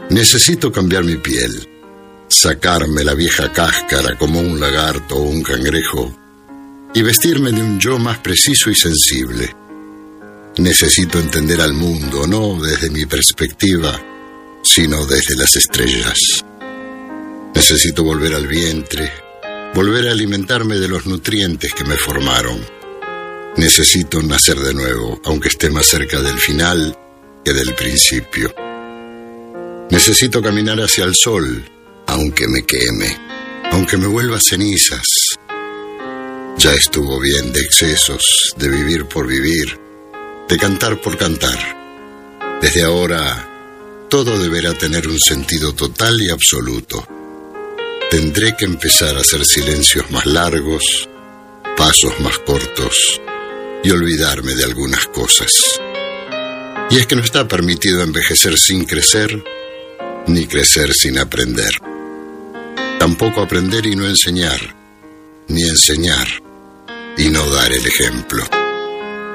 Necesito cambiar mi piel, sacarme la vieja cáscara como un lagarto o un cangrejo y vestirme de un yo más preciso y sensible. Necesito entender al mundo, no desde mi perspectiva, sino desde las estrellas. Necesito volver al vientre, volver a alimentarme de los nutrientes que me formaron. Necesito nacer de nuevo, aunque esté más cerca del final que del principio. Necesito caminar hacia el sol, aunque me queme, aunque me vuelva cenizas. Ya estuvo bien de excesos, de vivir por vivir, de cantar por cantar. Desde ahora, todo deberá tener un sentido total y absoluto. Tendré que empezar a hacer silencios más largos, pasos más cortos y olvidarme de algunas cosas. Y es que no está permitido envejecer sin crecer, ni crecer sin aprender. Tampoco aprender y no enseñar, ni enseñar y no dar el ejemplo.